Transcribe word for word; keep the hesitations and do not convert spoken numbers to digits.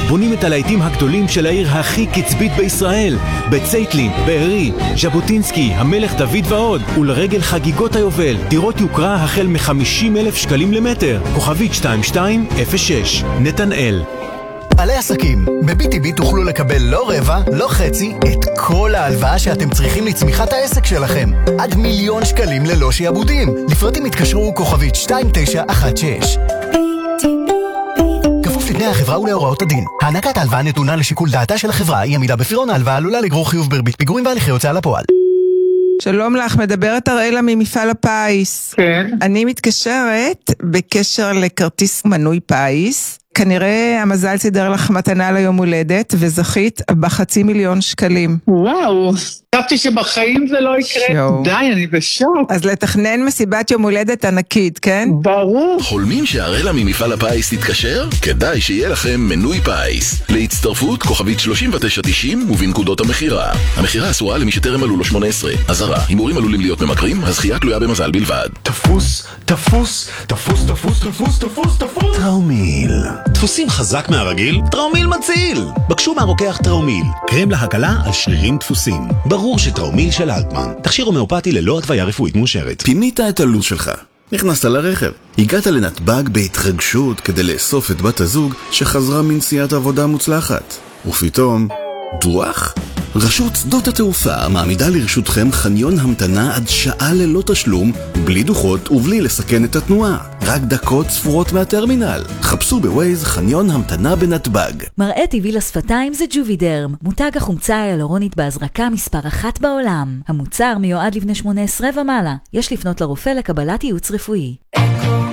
בונים את הלהיטים הגדולים של העיר הכי קצבית בישראל, בצייטלין, בארי, ז'בוטינסקי, המלך דוד ועוד. ולרגל חגיגות היובל, דירות יוקרה החל מ-חמישים אלף שקלים למטר. כוכבית שתיים שתיים אפס שש, נתנאל. בעלי עסקים, ב-בי טי בי תוכלו לקבל לא רבע, לא חצי, את כל ההלוואה שאתם צריכים לצמיחת העסק שלכם. עד מיליון שקלים ללא שיעבודים. לפרטים התקשרו כוכבית שתיים תשע אחת שש. כפוף לתנאי החברה ולהוראות הדין. הענקת ההלוואה נתונה לשיקול דעתה של החברה. אי עמידה בפירעון ההלוואה עלולה לגרור חיוב בריבית פיגורים והליכי הוצאה לפועל. שלום לך, מדברת אראלה ממפעל הפיס. כן. אני מתקשרת בקשר לכרטיס מנוי פיס. כנראה המזל סידר לך מתנה ליום הולדת, וזכית בחצי מיליון שקלים. וואו, חשבתי שבחיים זה לא יקרה. שואו. די, אני בשוק. אז לתכנן מסיבת יום הולדת ענקית, כן? ברור. חולמים שהראלה ממפעל הפיס תתקשר? כדאי שיהיה לכם מנוי פיס. להצטרפות כוכבית שלושים ותשע תשעים ובנקודות המחירה. המחירה אסורה למי שטרם מלאו לו שמונה עשרה. אזהרה, הימורים עלולים להיות ממכרים, הזכייה תלויה במזל בלבד. תפוס, תפוס, תפוס, תפוס, תפוס, תפוס, תפוס. טראומיל. דפוסים חזק מהרגיל? טראומיל מציל! בקשו מהרוקח טראומיל, קרם להקלה על שרירים דפוסים. ברור שטראומיל של אלטמן, תכשיר הומאופתי ללא התוויה רפואית מאושרת. פינית את הלו"ז שלך, נכנסת לרכב, הגעת לנתב"ג בהתרגשות כדי לאסוף את בת הזוג שחזרה מנסיעת עבודה מוצלחת. ופתאום, דוח? רשות שדות התעופה מעמידה לרשותכם חניון המתנה עד שעה ללא תשלום, בלי דוחות ובלי לסכן את התנועה. רק דקות ספורות מהטרמינל. חפשו בווייז חניון המתנה בנתב"ג. מראה טבעי לשפתיים זה ג'ובידרם, מותג החומצה היאלורונית בהזרקה מספר אחת בעולם. המוצר מיועד לבני שמונה עשרה ומעלה. יש לפנות לרופא לקבלת ייעוץ רפואי.